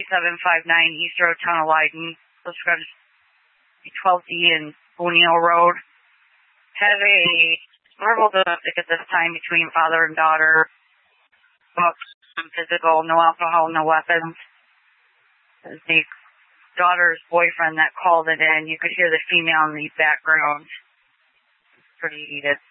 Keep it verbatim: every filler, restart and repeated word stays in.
seven five nine East Road, Town of Leiden. Subscribe to twelve D and O'Neill Road. Have a verbal domestic at this time between father and daughter. Some physical, no alcohol, no weapons. The daughter's boyfriend that called it in, you could hear the female in the background. It's pretty heated.